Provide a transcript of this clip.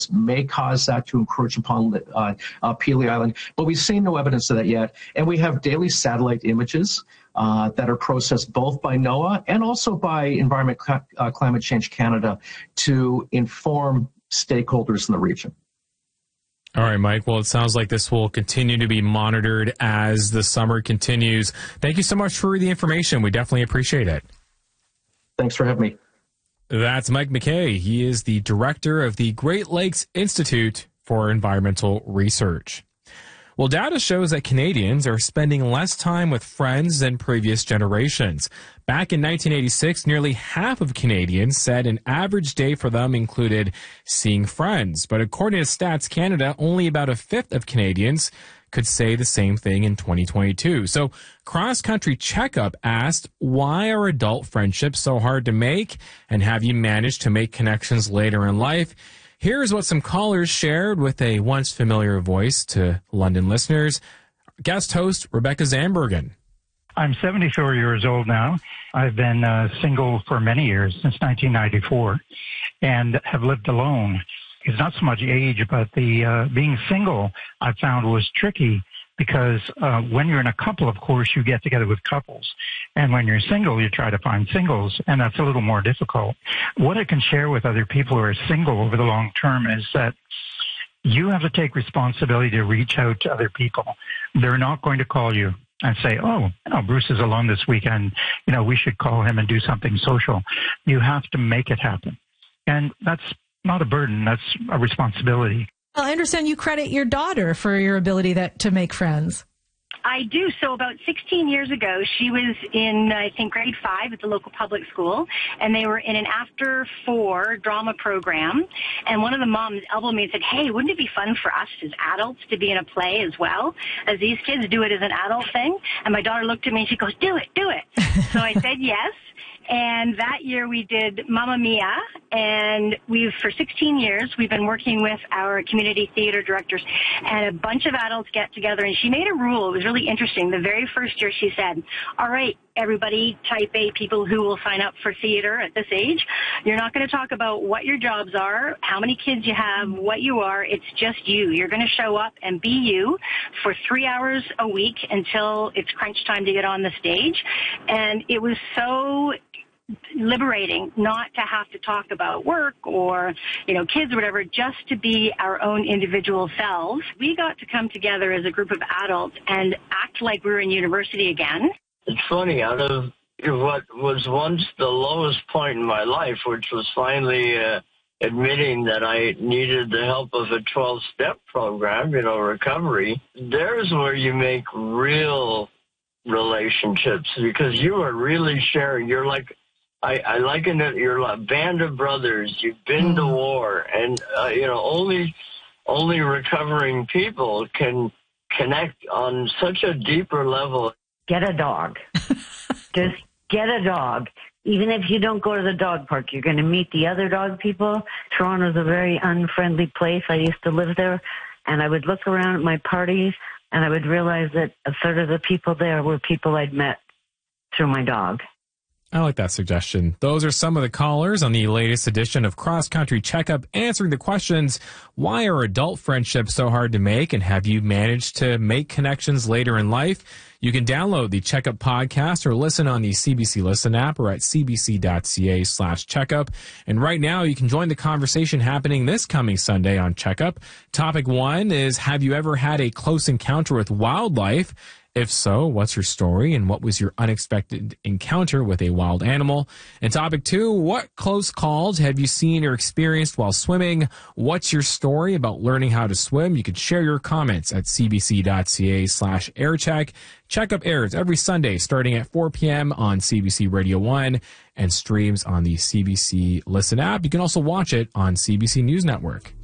may cause that to encroach upon Pelee Island, but we've seen no evidence of that yet. And we have daily satellite images that are processed both by NOAA and also by Environment Climate Change Canada to inform stakeholders in the region. All right, Mike. Well, it sounds like this will continue to be monitored as the summer continues. Thank you so much for the information. We definitely appreciate it. Thanks for having me. That's Mike McKay. He is the director of the Great Lakes Institute for Environmental Research. Well, data shows that Canadians are spending less time with friends than previous generations. Back in 1986, nearly half of Canadians said an average day for them included seeing friends. But according to Stats Canada, only about a fifth of Canadians could say the same thing in 2022. So Cross Country Checkup asked, why are adult friendships so hard to make? And have you managed to make connections later in life? Here's what some callers shared with a once familiar voice to London listeners. Guest host Rebecca Zambergen. I'm 74 years old now. I've been single for many years, since 1994, and have lived alone. It's not so much age, but the being single I found was tricky because when you're in a couple, of course, you get together with couples. And when you're single, you try to find singles, and that's a little more difficult. What I can share with other people who are single over the long term is that you have to take responsibility to reach out to other people. They're not going to call you and say, oh, Bruce is alone this weekend. We should call him and do something social. You have to make it happen. And that's not a burden. That's a responsibility. Well, I understand you credit your daughter for your ability to make friends. I do. So about 16 years ago, she was in, I think, grade 5 at the local public school, and they were in an after 4 drama program. And one of the moms elbowed me and said, hey, wouldn't it be fun for us as adults to be in a play as well, as these kids do it as an adult thing? And my daughter looked at me and she goes, do it. So I said yes. And that year we did Mamma Mia, and for 16 years, we've been working with our community theater directors, and a bunch of adults get together, and she made a rule. It was really interesting. The very first year she said, all right, everybody, type A people who will sign up for theater at this age, you're not going to talk about what your jobs are, how many kids you have, what you are. It's just you. You're going to show up and be you for 3 hours a week until it's crunch time to get on the stage. And it was so liberating not to have to talk about work or, kids or whatever, just to be our own individual selves. We got to come together as a group of adults and act like we were in university again. It's funny, out of what was once the lowest point in my life, which was finally admitting that I needed the help of a 12-step program, recovery, there's where you make real relationships because you are really sharing. You're like, I liken it, you're a band of brothers. You've been to war, and, only recovering people can connect on such a deeper level. Get a dog. Just get a dog. Even if you don't go to the dog park, you're going to meet the other dog people. Toronto's a very unfriendly place. I used to live there, and I would look around at my parties, and I would realize that a third of the people there were people I'd met through my dog. I like that suggestion. Those are some of the callers on the latest edition of Cross Country Checkup, answering the questions, why are adult friendships so hard to make, and have you managed to make connections later in life? You can download the Checkup podcast or listen on the CBC Listen app or at cbc.ca/checkup. And right now, you can join the conversation happening this coming Sunday on Checkup. Topic 1 is, have you ever had a close encounter with wildlife? If so, what's your story and what was your unexpected encounter with a wild animal? And topic 2, what close calls have you seen or experienced while swimming? What's your story about learning how to swim? You can share your comments at cbc.ca/aircheck. Checkup airs every Sunday starting at 4 p.m. on CBC Radio 1 and streams on the CBC Listen app. You can also watch it on CBC News Network.